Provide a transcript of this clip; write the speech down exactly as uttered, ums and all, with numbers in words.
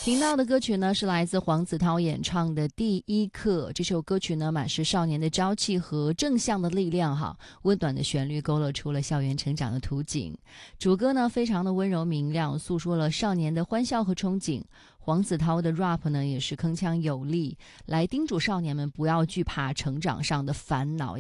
听到的歌曲呢是来自黄子韬演唱的《第一课》。这首歌曲呢满是少年的朝气和正向的力量哈，温暖的旋律勾勒出了校园成长的图景。主歌呢非常的温柔明亮，诉说了少年的欢笑和憧憬。黄子韬的 rap 呢也是铿锵有力，来叮嘱少年们不要惧怕成长上的烦恼，